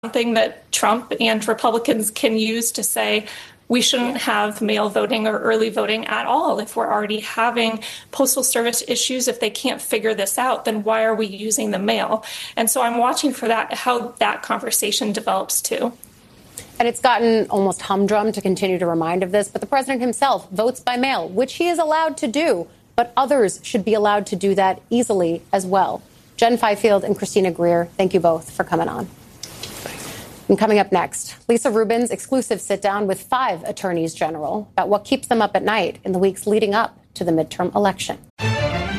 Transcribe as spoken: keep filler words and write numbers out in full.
something that Trump and Republicans can use to say we shouldn't have mail voting or early voting at all. If we're already having postal service issues, if they can't figure this out, then why are we using the mail? And so I'm watching for that, how that conversation develops too. And it's gotten almost humdrum to continue to remind of this, but the president himself votes by mail, which he is allowed to do, but others should be allowed to do that easily as well. Jen Fifield and Christina Greer, thank you both for coming on. And coming up next, Lisa Rubin's exclusive sit-down with five attorneys general about what keeps them up at night in the weeks leading up to the midterm election.